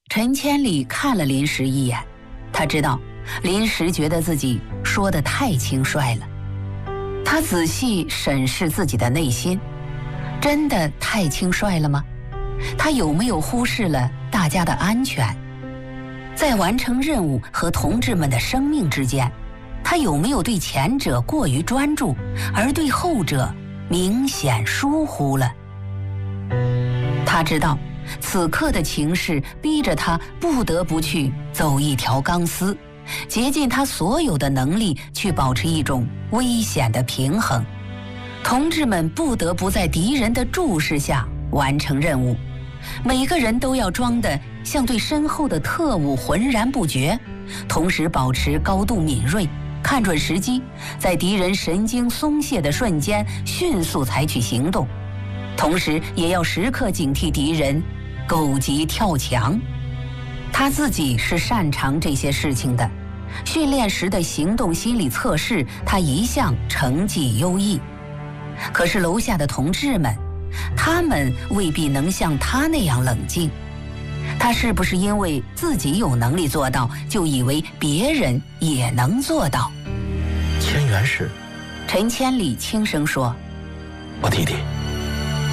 陈千里看了林石一眼，他知道林石觉得自己说得太轻率了。他仔细审视自己的内心，真的太轻率了吗？他有没有忽视了大家的安全？在完成任务和同志们的生命之间，他有没有对前者过于专注，而对后者明显疏忽了？他知道此刻的情势逼着他不得不去走一条钢丝，竭尽他所有的能力去保持一种危险的平衡。同志们不得不在敌人的注视下完成任务，每个人都要装得像对身后的特务浑然不觉，同时保持高度敏锐，看准时机，在敌人神经松懈的瞬间迅速采取行动，同时也要时刻警惕敌人狗急跳墙。他自己是擅长这些事情的，训练时的行动心理测试他一向成绩优异。可是楼下的同志们，他们未必能像他那样冷静。他是不是因为自己有能力做到，就以为别人也能做到？ 千元是， 陈千里轻声说： 我弟弟。